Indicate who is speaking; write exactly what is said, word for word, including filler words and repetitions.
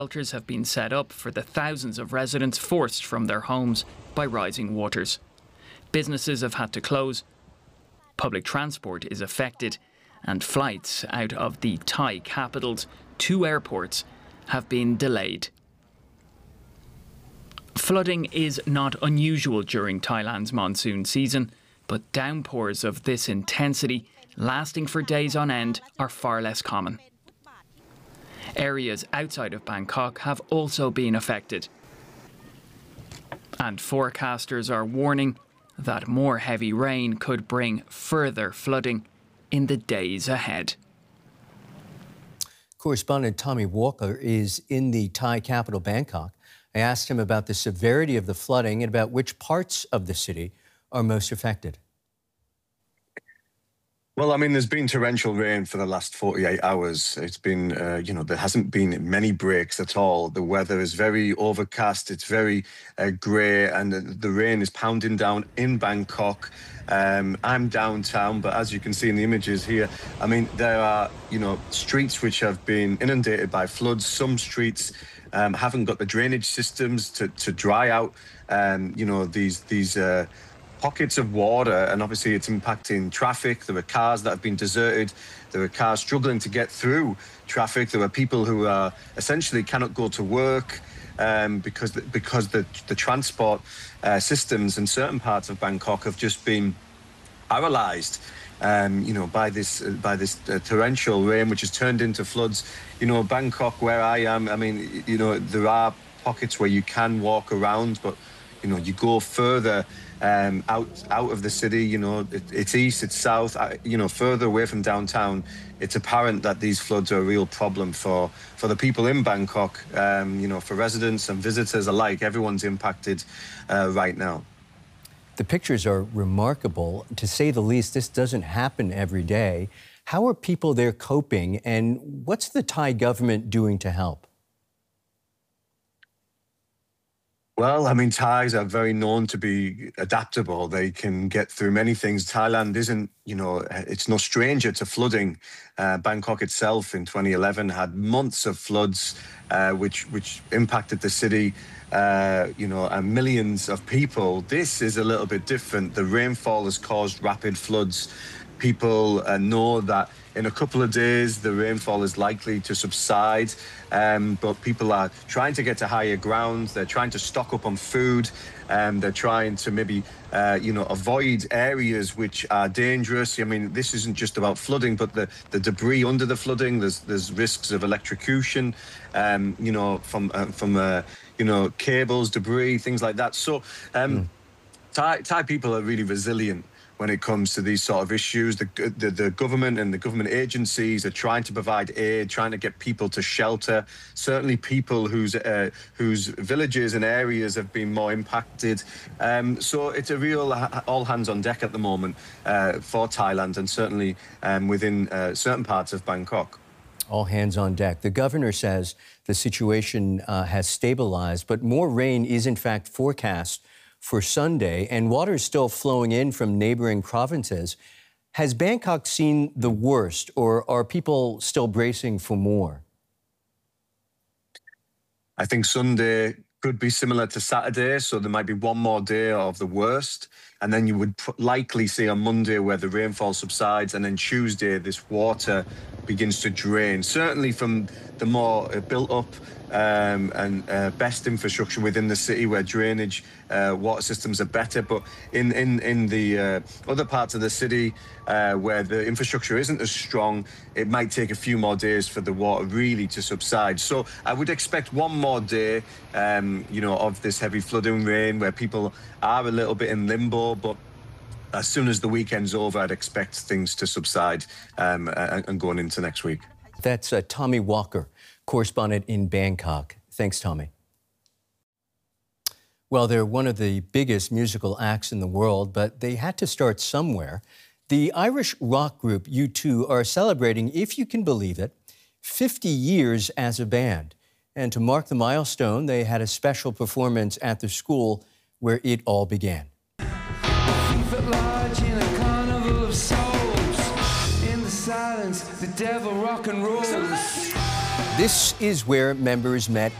Speaker 1: Shelters have been set up for the thousands of residents forced from their homes by rising waters. Businesses have had to close, public transport is affected, and flights out of the Thai capital's two airports have been delayed. Flooding is not unusual during Thailand's monsoon season, but downpours of this intensity, lasting for days on end, are far less common. Areas outside of Bangkok have also been affected. And forecasters are warning that more heavy rain could bring further flooding in the days ahead.
Speaker 2: Correspondent Tommy Walker is in the Thai capital, Bangkok. I asked him about the severity of the flooding and about which parts of the city are most affected.
Speaker 3: Well, I mean, there's been torrential rain for the last forty-eight hours. It's been, uh, you know, there hasn't been many breaks at all. The weather is very overcast. It's very uh, grey, and the, the rain is pounding down in Bangkok. Um, I'm downtown, but as you can see in the images here, I mean, there are, you know, streets which have been inundated by floods. Some streets um, haven't got the drainage systems to, to dry out, um, you know, these, these, uh, pockets of water, and obviously it's impacting traffic. There are cars that have been deserted. There are cars struggling to get through traffic. There are people who are essentially cannot go to work um, because because the the transport uh, systems in certain parts of Bangkok have just been paralysed. Um, you know, by this uh, by this uh, torrential rain, which has turned into floods. You know, Bangkok, where I am, I mean, you know, there are pockets where you can walk around, but you know, you go further um, out out of the city. You know, it, it's east, it's south. I, you know, further away from downtown, it's apparent that these floods are a real problem for for the people in Bangkok. Um, you know, for residents and visitors alike, everyone's impacted uh, right now.
Speaker 2: The pictures are remarkable, to say the least. This doesn't happen every day. How are people there coping, and what's the Thai government doing to help?
Speaker 3: Well, I mean, Thais are very known to be adaptable. They can get through many things. Thailand isn't, you know, it's no stranger to flooding. Uh, Bangkok itself in twenty eleven had months of floods, uh, which which impacted the city, uh, you know, and millions of people. This is a little bit different. The rainfall has caused rapid floods. People uh, know that in a couple of days, the rainfall is likely to subside, um, but people are trying to get to higher ground. They're trying to stock up on food, and um, they're trying to maybe, uh, you know, avoid areas which are dangerous. I mean, this isn't just about flooding, but the, the debris under the flooding. There's there's risks of electrocution, um, you know, from uh, from uh, you know, cables, debris, things like that. So, um, mm. Thai Thai people are really resilient when it comes to these sort of issues. The, the, the government and the government agencies are trying to provide aid, trying to get people to shelter. Certainly people whose uh, whose villages and areas have been more impacted. Um, so it's a real all hands on deck at the moment uh, for Thailand, and certainly um, within uh, certain parts of Bangkok.
Speaker 2: All hands on deck. The governor says the situation uh, has stabilized, but more rain is in fact forecast for Sunday, and water is still flowing in from neighboring provinces. Has Bangkok seen the worst, or are people still bracing for more?
Speaker 3: I think Sunday could be similar to Saturday, so there might be one more day of the worst, and then you would likely see on Monday where the rainfall subsides, and then Tuesday this water begins to drain. Certainly from the more built up Um, and uh, best infrastructure within the city, where drainage uh, water systems are better. But in in in the uh, other parts of the city uh, where the infrastructure isn't as strong, it might take a few more days for the water really to subside. So I would expect one more day, um, you know, of this heavy flooding rain, where people are a little bit in limbo. But as soon as the weekend's over, I'd expect things to subside um, and, and going into next week.
Speaker 2: That's uh, Tommy Walker, correspondent in Bangkok. Thanks, Tommy. Well, they're one of the biggest musical acts in the world, but they had to start somewhere. The Irish rock group U two are celebrating, if you can believe it, fifty years as a band. And to mark the milestone, they had a special performance at the school where it all began.
Speaker 4: The devil rock and rolls.
Speaker 2: This is where members met